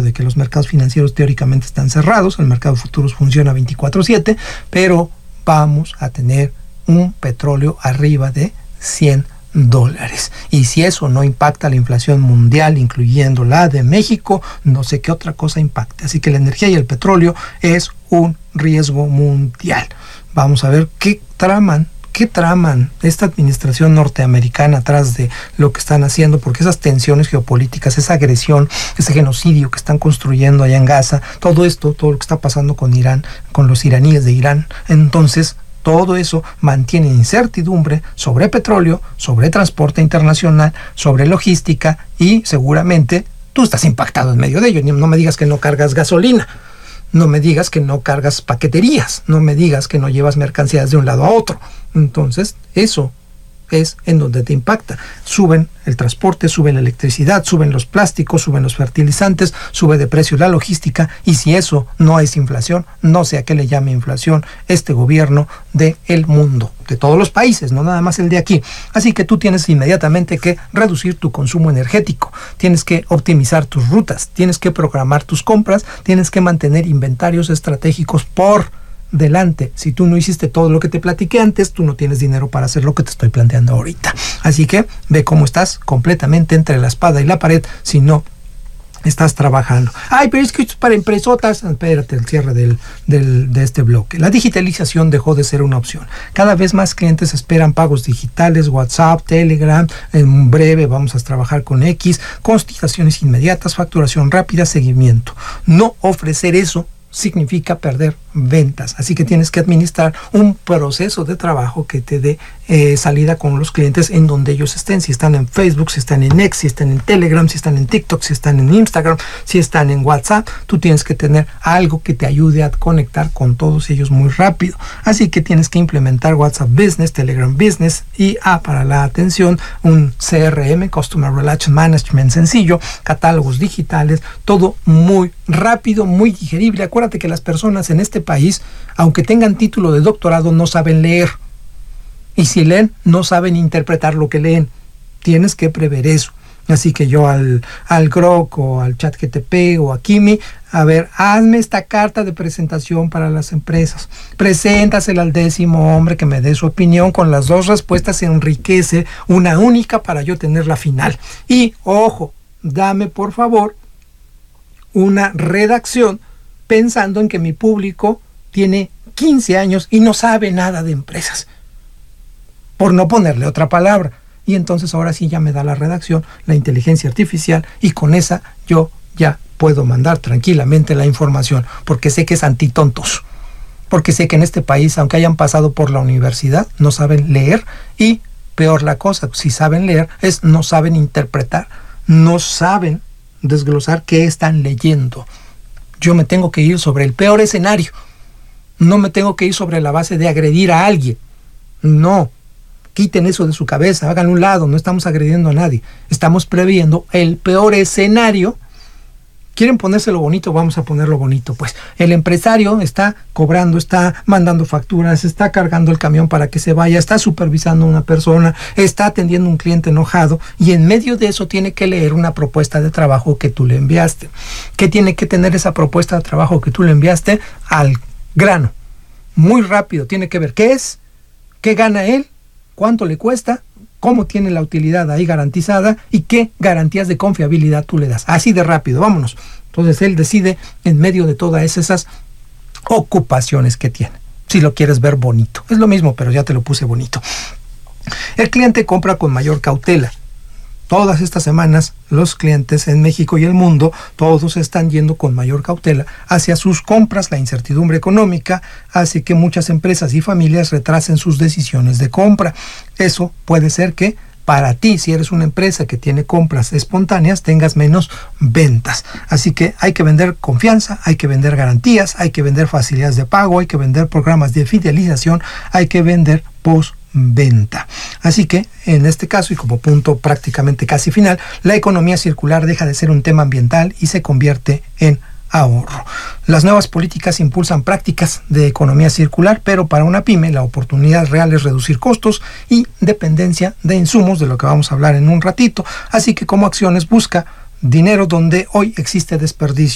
de que los mercados financieros teóricamente están cerrados, el mercado de futuros funciona 24/7, pero vamos a tener un petróleo arriba de $100. Y si eso no impacta la inflación mundial, incluyendo la de México, no sé qué otra cosa impacte. Así que la energía y el petróleo es un riesgo mundial. Vamos a ver qué traman esta administración norteamericana atrás de lo que están haciendo, porque esas tensiones geopolíticas, esa agresión, ese genocidio que están construyendo allá en Gaza, todo esto, todo lo que está pasando con Irán, con los iraníes de Irán, entonces todo eso mantiene incertidumbre sobre petróleo, sobre transporte internacional, sobre logística, y seguramente tú estás impactado en medio de ello. No me digas que no cargas gasolina, no me digas que no cargas paqueterías, no me digas que no llevas mercancías de un lado a otro. Entonces, eso es en donde te impacta. Suben el transporte, sube la electricidad, suben los plásticos, suben los fertilizantes, sube de precio la logística, y si eso no es inflación, no sé a qué le llame inflación este gobierno del mundo, de todos los países, no nada más el de aquí. Así que tú tienes inmediatamente que reducir tu consumo energético, tienes que optimizar tus rutas, tienes que programar tus compras, tienes que mantener inventarios estratégicos por delante. Si tú no hiciste todo lo que te platiqué antes, tú no tienes dinero para hacer lo que te estoy planteando ahorita. Así que ve cómo estás completamente entre la espada y la pared si no estás trabajando. Ay, pero es que esto es para empresotas. Espérate, el cierre de este bloque. La digitalización dejó de ser una opción. Cada vez más clientes esperan pagos digitales, WhatsApp, Telegram. En breve vamos a trabajar con X, cotizaciones inmediatas, facturación rápida, seguimiento. No ofrecer eso significa perder ventas, así que tienes que administrar un proceso de trabajo que te dé salida con los clientes en donde ellos estén, si están en Facebook, si están en X, si están en Telegram, si están en TikTok, si están en Instagram, si están en WhatsApp. Tú tienes que tener algo que te ayude a conectar con todos ellos muy rápido, así que tienes que implementar WhatsApp Business, Telegram Business y para la atención un CRM, Customer Relation Management sencillo, catálogos digitales, todo muy rápido, muy digerible. Acuérdate que las personas en este país, aunque tengan título de doctorado, no saben leer. Y si leen, no saben interpretar lo que leen. Tienes que prever eso. Así que yo al Grok o al ChatGPT o a Kimi, a ver, hazme esta carta de presentación para las empresas. Preséntasela al 10º hombre que me dé su opinión. Con las 2 respuestas se enriquece una única para yo tener la final. Y, ojo, dame por favor una redacción pensando en que mi público tiene 15 años y no sabe nada de empresas, por no ponerle otra palabra. Y entonces ahora sí ya me da la redacción, la inteligencia artificial, y con esa yo ya puedo mandar tranquilamente la información, porque sé que es antitontos, porque sé que en este país, aunque hayan pasado por la universidad, no saben leer, y peor la cosa, si saben leer, no saben interpretar, no saben desglosar qué están leyendo. Yo me tengo que ir sobre el peor escenario, no me tengo que ir sobre la base de agredir a alguien. No, quiten eso de su cabeza, hagan un lado, no estamos agrediendo a nadie, estamos previendo el peor escenario. ¿Quieren ponérselo bonito? Vamos a ponerlo bonito. Pues el empresario está cobrando, está mandando facturas, está cargando el camión para que se vaya, está supervisando a una persona, está atendiendo a un cliente enojado, y en medio de eso tiene que leer una propuesta de trabajo que tú le enviaste. ¿Qué tiene que tener esa propuesta de trabajo que tú le enviaste? Al grano, muy rápido. Tiene que ver qué es, qué gana él, cuánto le cuesta, cómo tiene la utilidad ahí garantizada y qué garantías de confiabilidad tú le das. Así de rápido, vámonos. Entonces él decide en medio de todas esas ocupaciones que tiene. Si lo quieres ver bonito. Es lo mismo, pero ya te lo puse bonito. El cliente compra con mayor cautela. Todas estas semanas los clientes en México y el mundo, todos están yendo con mayor cautela hacia sus compras. La incertidumbre económica hace que muchas empresas y familias retrasen sus decisiones de compra. Eso puede ser que para ti, si eres una empresa que tiene compras espontáneas, tengas menos ventas. Así que hay que vender confianza, hay que vender garantías, hay que vender facilidades de pago, hay que vender programas de fidelización, hay que vender postventa. Así que en este caso, y como punto prácticamente casi final, la economía circular deja de ser un tema ambiental y se convierte en ahorro. Las nuevas políticas impulsan prácticas de economía circular, pero para una pyme la oportunidad real es reducir costos y dependencia de insumos, de lo que vamos a hablar en un ratito. Así que como acciones busca dinero donde hoy existe desperdicio.